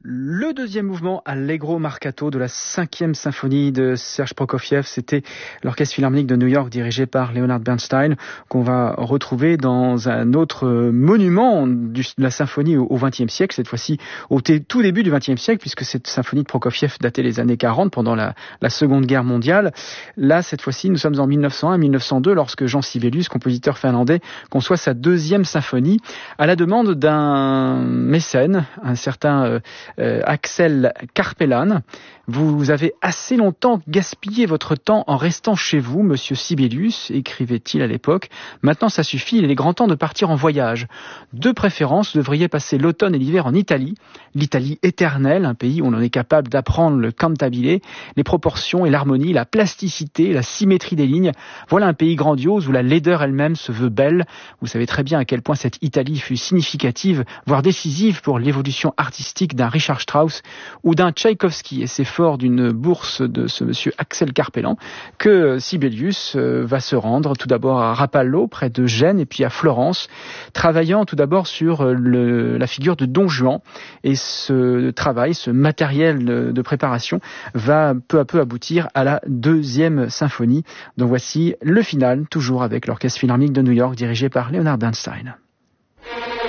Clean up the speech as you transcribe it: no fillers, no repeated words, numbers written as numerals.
Le deuxième mouvement, Allegro Marcato, de la 5e symphonie de Serge Prokofiev, c'était l'Orchestre Philharmonique de New York dirigé par Leonard Bernstein, qu'on va retrouver dans un autre monument de la symphonie au XXe siècle, cette fois-ci au tout début du XXe siècle, puisque cette symphonie de Prokofiev datait les années 40, pendant la Seconde Guerre mondiale. Là, cette fois-ci, nous sommes en 1901-1902, lorsque Jean Sibelius, compositeur finlandais, conçoit sa deuxième symphonie, à la demande d'un mécène, un certain Axel Karpelan. Vous avez assez longtemps gaspillé votre temps en restant chez vous, monsieur Sibelius, écrivait-il à l'époque. Maintenant, ça suffit, il est grand temps de partir en voyage. De préférence, vous devriez passer l'automne et l'hiver en Italie. L'Italie éternelle, un pays où on en est capable d'apprendre le cantabile, les proportions et l'harmonie, la plasticité, la symétrie des lignes. Voilà un pays grandiose où la laideur elle-même se veut belle. Vous savez très bien à quel point cette Italie fut significative, voire décisive pour l'évolution artistique d'un Richard Strauss ou d'un Tchaïkovski. Et c'est fort d'une bourse de ce monsieur Axel Karpelan que Sibelius va se rendre tout d'abord à Rapallo, près de Gênes, et puis à Florence, travaillant tout d'abord sur la figure de Don Juan. Et ce travail, ce matériel de préparation va peu à peu aboutir à la deuxième symphonie. Donc voici le final, toujours avec l'Orchestre Philharmonique de New York dirigé par Leonard Bernstein.